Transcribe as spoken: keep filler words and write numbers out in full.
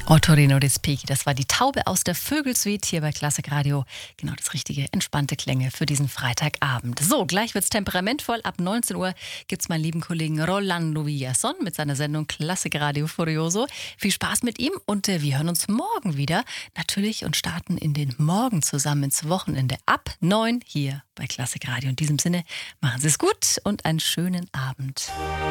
Ottorino Respighi, das war die Taube aus der Vögelsuite hier bei Klassik Radio. Genau das richtige, entspannte Klänge für diesen Freitagabend. So, gleich wird's temperamentvoll. Ab neunzehn Uhr gibt's meinen lieben Kollegen Rolando Villason mit seiner Sendung Klassik Radio Furioso. Viel Spaß mit ihm und äh, wir hören uns morgen wieder. Natürlich und starten in den Morgen zusammen ins Wochenende ab neun hier bei Klassik Radio. In diesem Sinne, machen Sie es gut und einen schönen Abend.